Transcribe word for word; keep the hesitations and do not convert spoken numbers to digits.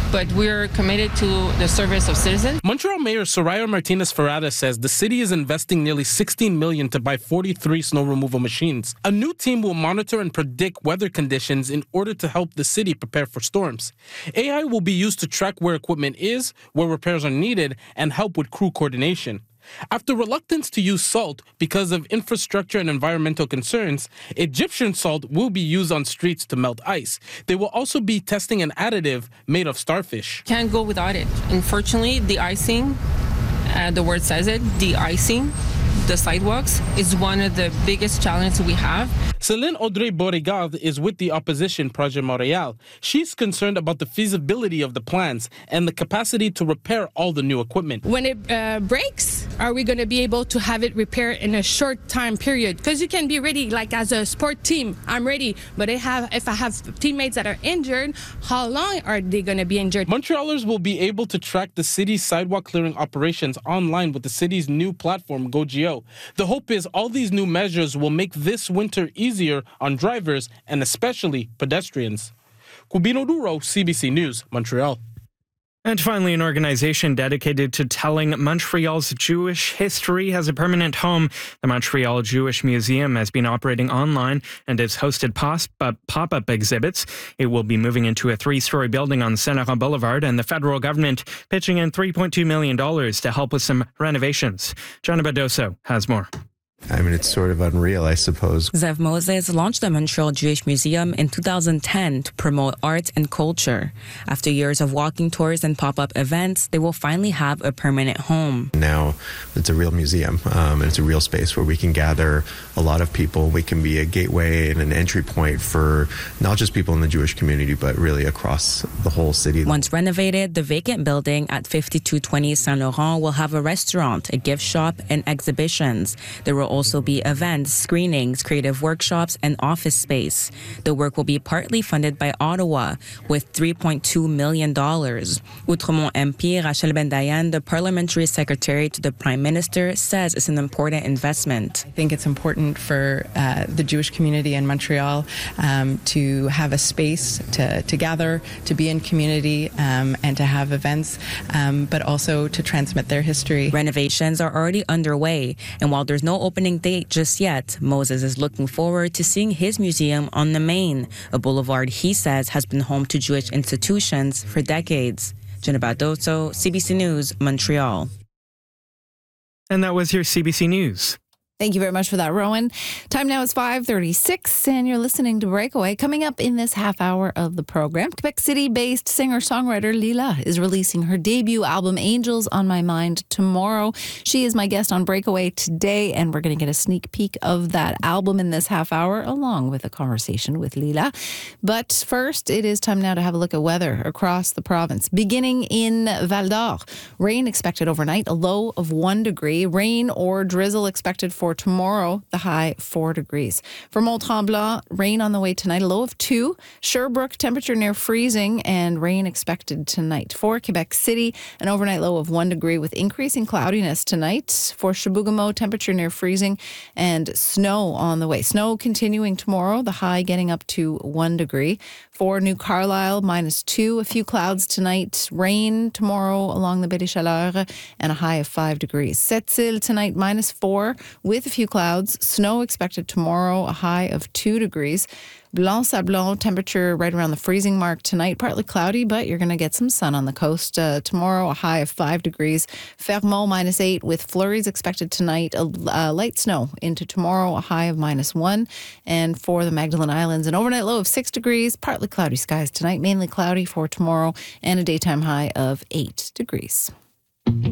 but we're committed to the service of citizens. Montreal Mayor Soraya Martinez-Ferrada says the city is investing nearly sixteen million dollars to buy forty-three snow removal machines. A new team will monitor and predict weather conditions in order to help the city prepare for storms. A I will be used to track where equipment is, where repairs are needed, and help with crew coordination. After reluctance to use salt because of infrastructure and environmental concerns, Egyptian salt will be used on streets to melt ice. They will also be testing an additive made of starfish. Can't go without it. Unfortunately, the icing, uh, the word says it, de-icing the sidewalks is one of the biggest challenges we have. Céline Audrey Beauregard is with the opposition Projet Montréal. She's concerned about the feasibility of the plans and the capacity to repair all the new equipment. When it uh, breaks, are we going to be able to have it repaired in a short time period? Because you can be ready, like as a sport team, I'm ready. But I have, if I have teammates that are injured, how long are they going to be injured? Montrealers will be able to track the city's sidewalk clearing operations online with the city's new platform, GoGeo. The hope is all these new measures will make this winter easier on drivers and especially pedestrians. Cubino Duro, C B C News, Montreal. And finally, an organization dedicated to telling Montreal's Jewish history has a permanent home. The Montreal Jewish Museum has been operating online and has hosted pop-up exhibits. It will be moving into a three-story building on Saint-Laurent Boulevard, and the federal government pitching in three point two million dollars to help with some renovations. John Badoso has more. I mean, it's sort of unreal, I suppose. Zev Moses launched the Montreal Jewish Museum in two thousand ten to promote art and culture. After years of walking tours and pop-up events, they will finally have a permanent home. Now it's a real museum, um, and it's a real space where we can gather a lot of people. We can be a gateway and an entry point for not just people in the Jewish community, but really across the whole city. Once renovated, the vacant building at fifty-two twenty Saint-Laurent will have a restaurant, a gift shop, and exhibitions. There will also be events, screenings, creative workshops, and office space. The work will be partly funded by Ottawa with three point two million dollars. Outremont M P Rachel Ben-Dayan, the parliamentary secretary to the Prime Minister, says it's an important investment. I think it's important for uh, the Jewish community in Montreal um, to have a space to, to gather, to be in community, um, and to have events, um, but also to transmit their history. Renovations are already underway, and while there's no opening date just yet, Moses is looking forward to seeing his museum on the Main, a boulevard he says has been home to Jewish institutions for decades. Jenna Badoso, C B C News, Montreal. And that was your C B C News. Thank you very much for that, Rowan. Time now is five thirty-six, and you're listening to Breakaway. Coming up in this half hour of the program, Quebec City-based singer-songwriter Lila is releasing her debut album, Angels on My Mind, tomorrow. She is my guest on Breakaway today, and we're going to get a sneak peek of that album in this half hour, along with a conversation with Lila. But first, it is time now to have a look at weather across the province. Beginning in Val-d'Or, rain expected overnight, a low of one degree. Rain or drizzle expected for For tomorrow, the high four degrees. For Mont-Tremblant, rain on the way tonight, a low of two. Sherbrooke, temperature near freezing and rain expected tonight. For Quebec City, an overnight low of one degree with increasing cloudiness tonight. For Chibougamau, temperature near freezing and snow on the way. Snow continuing tomorrow, the high getting up to one degree. For New Carlisle, minus two. A few clouds tonight. Rain tomorrow along the Baie des Chaleurs and a high of five degrees. Sept-Îles tonight, minus four with a few clouds. Snow expected tomorrow, a high of two degrees. Blanc-Sablon, temperature right around the freezing mark tonight. Partly cloudy, but you're going to get some sun on the coast. Uh, tomorrow, a high of five degrees. Fermont, minus eight, with flurries expected tonight. A, uh, light snow into tomorrow, a high of minus one. And for the Magdalen Islands, an overnight low of six degrees. Partly cloudy skies tonight, mainly cloudy for tomorrow, and a daytime high of eight degrees.